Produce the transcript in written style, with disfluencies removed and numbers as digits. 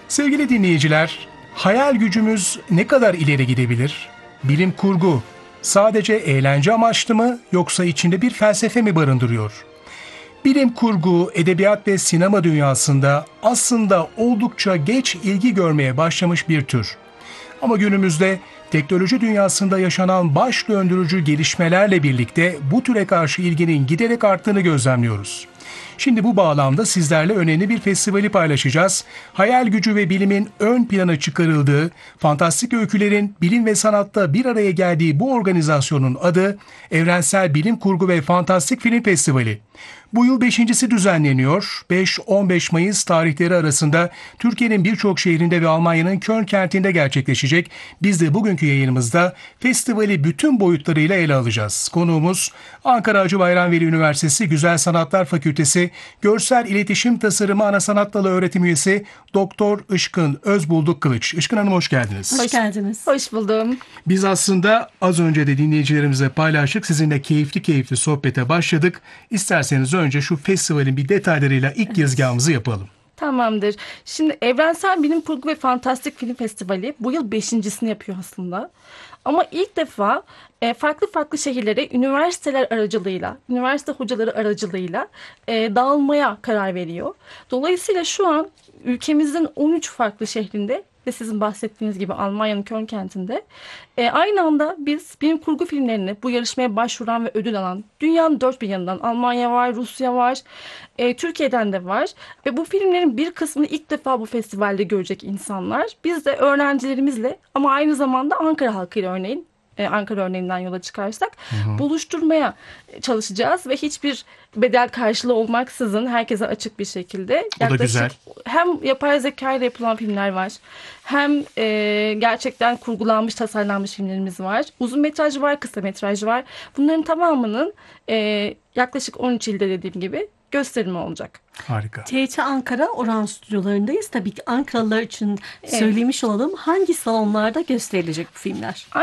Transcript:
Sevgili dinleyiciler, hayal gücümüz ne kadar ileri gidebilir? Bilim kurgu sadece eğlence amaçlı mı yoksa içinde bir felsefe mi barındırıyor? Bilim kurgu, edebiyat ve sinema dünyasında aslında oldukça geç ilgi görmeye başlamış bir tür. Ama günümüzde teknoloji dünyasında yaşanan baş döndürücü gelişmelerle birlikte bu türe karşı ilginin giderek arttığını gözlemliyoruz. Şimdi bu bağlamda sizlerle önemli bir festivali paylaşacağız. Hayal gücü ve bilimin ön plana çıkarıldığı, fantastik öykülerin bilim ve sanatta bir araya geldiği bu organizasyonun adı Evrensel Bilim Kurgu ve Fantastik Film Festivali. Bu yıl 5.'si düzenleniyor. 5-15 Mayıs tarihleri arasında Türkiye'nin birçok şehrinde ve Almanya'nın Köln kentinde gerçekleşecek. Biz de bugünkü yayınımızda festivali bütün boyutlarıyla ele alacağız. Konuğumuz Ankara Hacı Bayram Veli Üniversitesi Güzel Sanatlar Fakültesi Görsel İletişim Tasarımı Ana Sanat Dalı öğretim üyesi Doktor Işkın Özbulduk Kılıç. Işkın Hanım hoş geldiniz. Hoş geldiniz. Hoş buldum. Biz aslında az önce de dinleyicilerimize paylaştık. Sizinle keyifli sohbete başladık. İsterseniz önce şu festivalin bir detaylarıyla ilk girizgahımızı yapalım. Tamamdır. Şimdi Evrensel Bilim Kurgu ve Fantastik Film Festivali bu yıl 5.'sini yapıyor aslında. Ama ilk defa farklı şehirlere üniversiteler aracılığıyla, üniversite hocaları aracılığıyla dağılmaya karar veriyor. Dolayısıyla şu an ülkemizin 13 farklı şehrinde ve sizin bahsettiğiniz gibi Almanya'nın Köln kentinde aynı anda biz bilim kurgu filmlerini bu yarışmaya başvuran ve ödül alan dünyanın dört bir yanından Almanya var, Rusya var, Türkiye'den de var ve bu filmlerin bir kısmını ilk defa bu festivalde görecek insanlar. Biz de öğrencilerimizle ama aynı zamanda Ankara halkıyla örneğin Ankara örneğinden yola çıkarsak buluşturmaya çalışacağız ve hiçbir bedel karşılığı olmaksızın herkese açık bir şekilde. O da güzel. Hem yapay zeka ile yapılan filmler var, hem gerçekten kurgulanmış, tasarlanmış filmlerimiz var. Uzun metraj var, kısa metraj var. Bunların tamamının yaklaşık 13 ilde dediğim gibi gösterimi olacak. Harika. TRT Ankara Oran stüdyolarındayız. Tabii ki Ankaralılar için söylemiş olalım. Hangi salonlarda gösterilecek bu filmler?